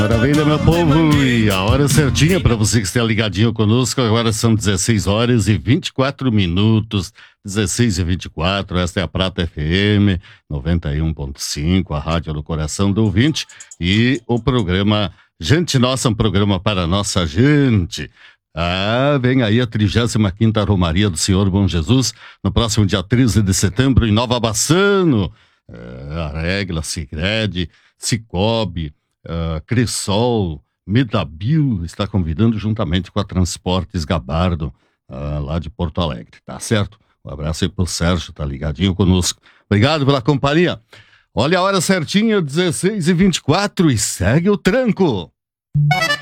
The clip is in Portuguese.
Maravilha, meu povo, e a hora certinha para você que está ligadinho conosco. Agora são 16 horas e 24 minutos, 16 e 24. Esta é a Prata FM 91.5, a rádio do coração do ouvinte, e o programa Gente Nossa, um programa para nossa gente. Vem aí a 35ª Romaria do Senhor Bom Jesus, no próximo dia 13 de setembro, em Nova Bassano. A Regla, Sicredi, Cicobi, Cressol, Medabio está convidando juntamente com a Transportes Gabardo, lá de Porto Alegre, tá certo? Um abraço aí pro Sérgio, tá ligadinho conosco. Obrigado pela companhia. Olha a hora certinha, 16 e 24, e segue o tranco.